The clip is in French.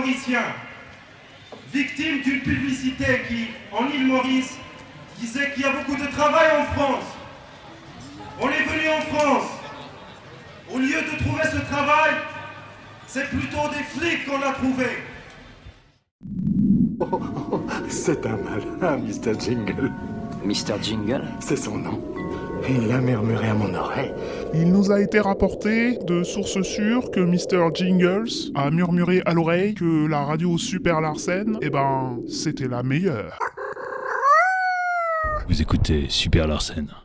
Mauricien, victime d'une publicité qui, en île Maurice, disait qu'il y a beaucoup de travail en France. On est venu en France. Au lieu de trouver ce travail, c'est plutôt des flics qu'on a trouvé. Oh, c'est un malin, Mr. Jingle. Mr. Jingle? C'est son nom. Il l'a murmuré à mon oreille. Il nous a été rapporté de sources sûres que Mr. Jingles a murmuré à l'oreille que la radio Super Larsen, c'était la meilleure. Vous écoutez Super Larsen.